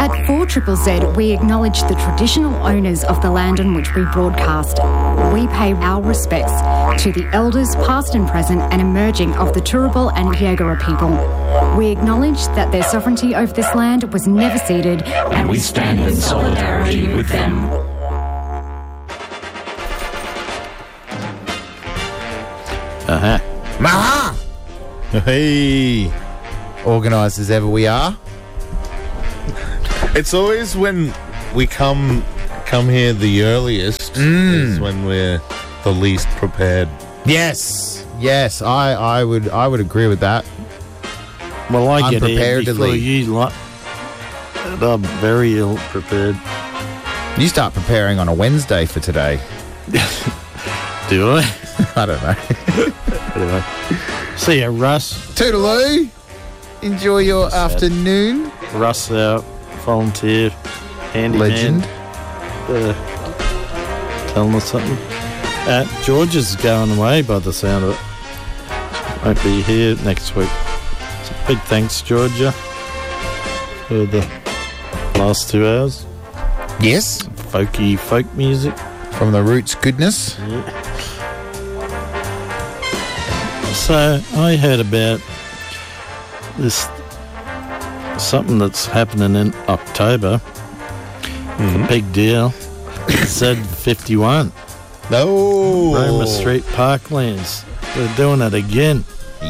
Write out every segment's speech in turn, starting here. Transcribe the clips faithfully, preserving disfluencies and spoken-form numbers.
At four Triple Z, we acknowledge the traditional owners of the land on which we broadcast. We pay our respects to the elders, past and present, and emerging of the Turrbal and Yagara people. We acknowledge that their sovereignty over this land was never ceded, and we stand in solidarity with them. Uh-huh. Maha! Hey! Organised as ever we are. It's always when we come come here the earliest Mm. is when we're the least prepared. Yes, yes, I, I would I would agree with that. Well, I get here before Unpreparedly. you lot. And I'm very ill prepared. You start preparing on a Wednesday for today. Do I? I don't know. Anyway. See ya, Russ. Toodaloo. Enjoy your afternoon. Russ, our volunteer handyman. Legend. Uh, telling us something. Uh, George is going away by the sound of it. Won't be here next week. So big thanks, Georgia, for the last two hours. Yes. Folky folk music. From the Roots goodness. So I heard about this something that's happening in October. Mm-hmm. A big deal. Z fifty-one. No! Roma Street Parklands. They're doing it again.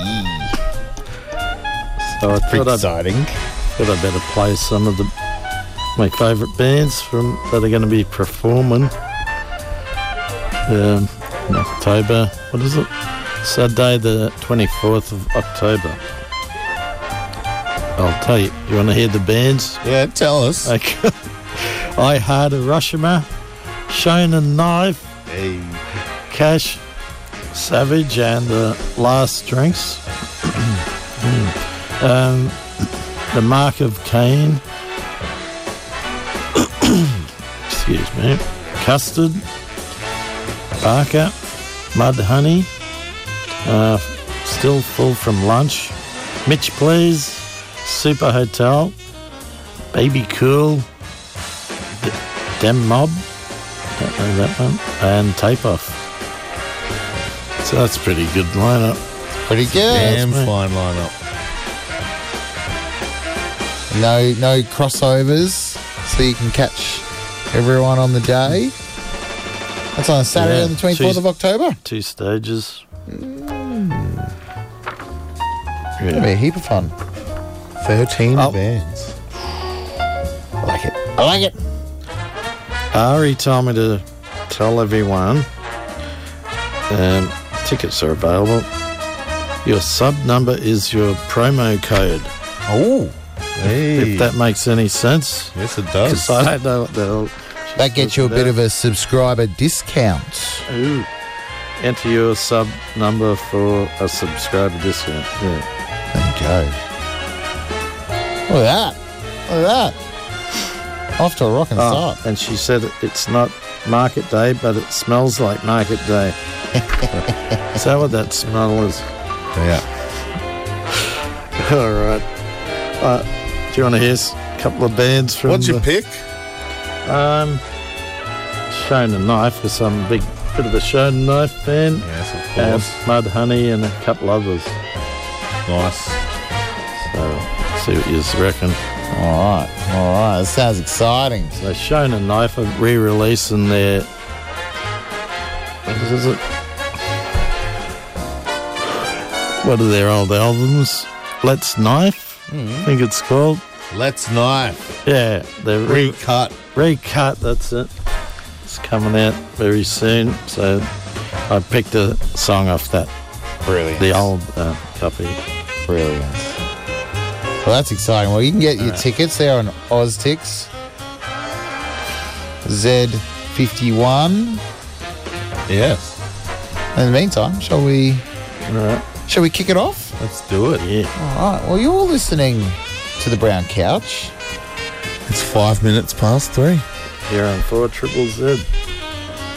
So I thought I'd, Exciting. thought I'd better play some of the my favourite bands from that are going to be performing um, in October. What is it? Saturday the twenty-fourth of October. I'll tell you. You want to hear the bands? Yeah, tell us. Okay. I Heart of Hiroshima, Shonen Knife, Hey. Cash, Savage, and the uh, Last Drinks. um, the Mark of Cain. Excuse me. Custard, Barker, Mud Honey, uh, Still Full from Lunch, Mitch Please, Super Hotel, Baby Cool, D- Dem Mob, don't know that one, and Tape Off. So that's pretty good lineup. Pretty good. Damn mate. fine lineup. No no crossovers, so you can catch everyone on the day. That's on Saturday Yeah, on the twenty-fourth of October. Two stages. It'll be a heap of fun. thirteen Oh. bands. I like it. I like it. Ari told me to tell everyone um, tickets are available. Your sub number is your promo code. Oh, Hey. If that makes any sense. Yes, it does. Because I don't know what the hell. that gets you a bit of a subscriber discount. Ooh. Enter your sub number for a subscriber discount. Yeah. There you go. Look at that. Look at that. Off to a rocking Oh, start. and she said it's not market day, but it smells like market day. Is that what that smell is? Yeah. All right. Uh, do you want to hear a couple of bands from What's your the, pick? Um, Shonen Knife, because I'm a big bit of a Shonen Knife fan. Yes, of And course. Mud Honey and a couple others. Nice. So, see what you reckon. All right. All right. That sounds exciting. So Shonen Knife are re-releasing their... What is it? What are their old albums? Let's Knife, I think it's called. Let's Knife. Yeah, they're re- Recut. recut, that's it. It's coming out very soon, so I picked a song off that, Brilliant. the old uh, copy. Brilliant. Well, that's exciting. Well, you can get your tickets there on OzTix. Z fifty-one. Yes. In the meantime, shall we All right. shall we kick it off? Let's do it. Yeah. All right. Well, you're listening to the Brown Couch. It's five minutes past three. Here on four Triple Z.